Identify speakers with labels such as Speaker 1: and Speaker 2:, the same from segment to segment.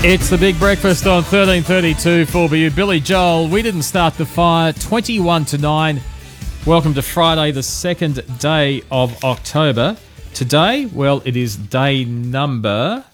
Speaker 1: It's the Big Breakfast on 1332 4BU. Billy Joel, we didn't start the fire, 21-9. Welcome to Friday, the second day of October. Today, well, it is day number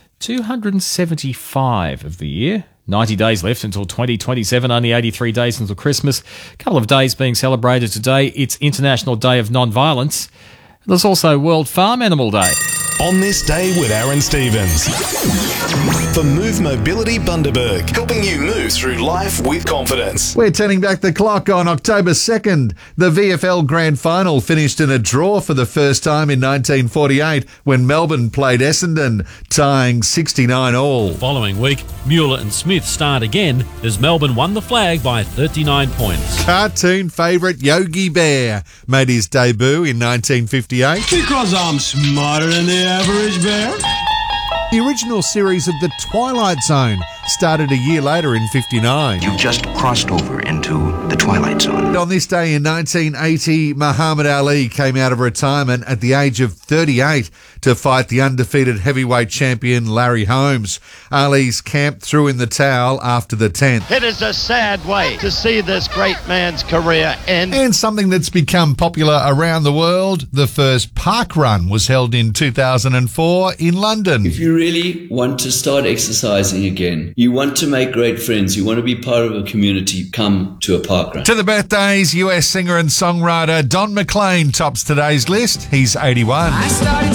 Speaker 1: 275 of the year. 90 days left until 2027, only 83 days until Christmas. A couple of days being celebrated today. It's International Day of Non-Violence. There's also World Farm Animal Day.
Speaker 2: On this day with Aaron Stevens. For Move Mobility Bundaberg, helping you move through life with confidence.
Speaker 3: We're turning back the clock on October 2nd. The VFL Grand Final finished in a draw for the first time in 1948 when Melbourne played Essendon, tying 69 all.
Speaker 4: Following week, Mueller and Smith start again as Melbourne won the flag by 39 points.
Speaker 3: Cartoon favourite Yogi Bear made his debut in 1958.
Speaker 5: Because I'm smarter than the average bear.
Speaker 3: The original series of The Twilight Zone started a year later in 59.
Speaker 6: You've just crossed over into the Twilight Zone.
Speaker 3: On this day in 1980, Muhammad Ali came out of retirement at the age of 38 to fight the undefeated heavyweight champion Larry Holmes. Ali's camp threw in the towel after the 10th.
Speaker 7: It is a sad way to see this great man's career end.
Speaker 3: And something that's become popular around the world, the first park run was held in 2004 in London.
Speaker 8: If you really want to start exercising again, you want to make great friends, you want to be part of a community, come to a park run.
Speaker 3: To the birthdays, US singer and songwriter Don McLean tops today's list. He's 81.